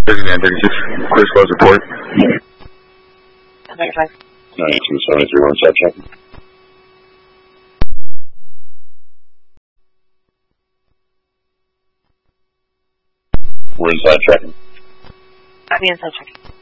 3936, clear close report. 95. 9273, one side check. We're inside checking. I'll be inside checking.